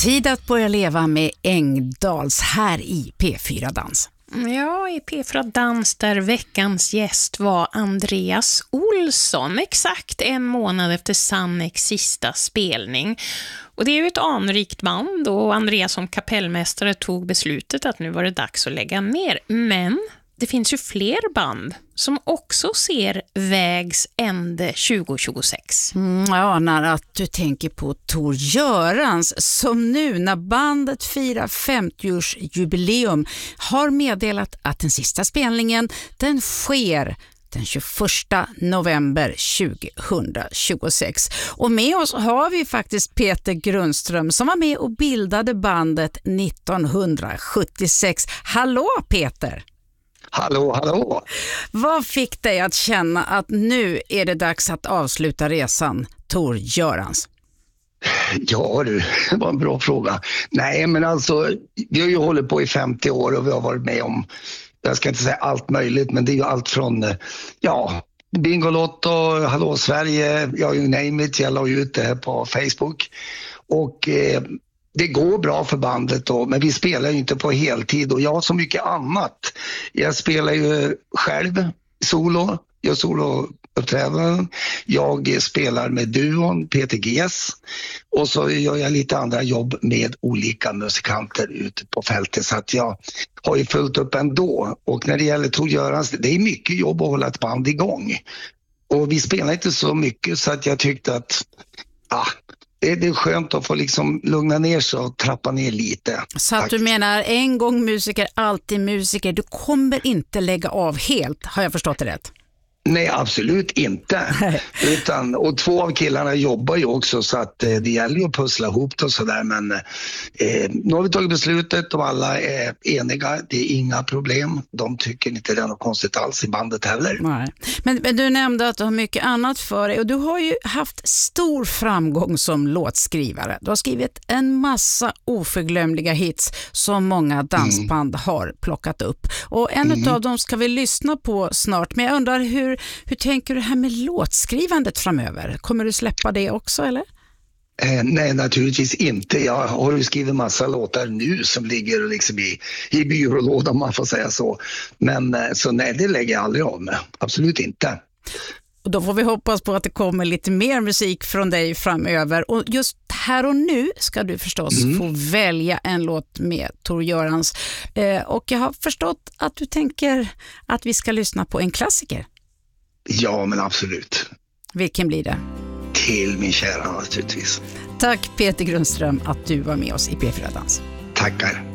Tid att börja leva med Engdahls här i P4 Dans. Ja, i P4 Dans där veckans gäst var Andreas Olsson, exakt en månad efter Sannex sista spelning. Och det är ju ett anrikt band och Andreas som kapellmästare tog beslutet att nu var det dags att lägga ner. Men det finns ju fler band som också ser vägs ände 2026. Jag anar att du tänker på Tor Görans som nu när bandet firar 50-årsjubileum har meddelat att den sista spelningen den sker den 21 november 2026. Och med oss har vi faktiskt Peter Grundström som var med och bildade bandet 1976. Hallå Peter! Hallå, hallå! Vad fick dig att känna att nu är det dags att avsluta resan, Tor Görans? Ja du, det var en bra fråga. Nej men alltså, vi har ju hållit på i 50 år och vi har varit med om, jag ska inte säga allt möjligt, men det är ju allt från, Bingolotto, Hallå Sverige, you name it, jag la ut det här på Facebook. Och det går bra för bandet då, men vi spelar ju inte på heltid och jag har så mycket annat. Jag spelar ju själv solo, jag solouppträdanden. Jag spelar med duon Peter Gs och så gör jag lite andra jobb med olika musikanter ute på fältet så att jag har ju fullt upp ändå. Och när det gäller Tor Görans, det är mycket jobb att hålla ett band igång. Och vi spelar inte så mycket så att jag tyckte att det är skönt att få liksom lugna ner sig och trappa ner lite. Så att du menar en gång musiker, alltid musiker. Du kommer inte lägga av helt, har jag förstått det rätt? Nej, absolut inte. Och 2 av killarna jobbar ju också så att det gäller ju att pussla ihop det och sådär. Men nu har vi tagit beslutet och alla är eniga. Det är inga problem. De tycker inte det är något konstigt alls i bandet heller. Nej. Men du nämnde att du har mycket annat för dig och du har ju haft stor framgång som låtskrivare. Du har skrivit en massa oförglömliga hits som många dansband har plockat upp. Och en av dem ska vi lyssna på snart. Men jag undrar hur tänker du här med låtskrivandet framöver? Kommer du släppa det också eller? Nej, naturligtvis inte. Jag har ju skrivit massa låtar nu som ligger liksom i byrålådan, man får säga så. Men så nej, det lägger jag aldrig av med. Absolut inte. Och då får vi hoppas på att det kommer lite mer musik från dig framöver. Och just här och nu ska du förstås få välja en låt med Tor Görans. Och jag har förstått att du tänker att vi ska lyssna på en klassiker. Ja, men absolut. Vilken blir det? Till min kära naturligtvis. Tack Peter Grundström att du var med oss i P4 Dans. Tackar.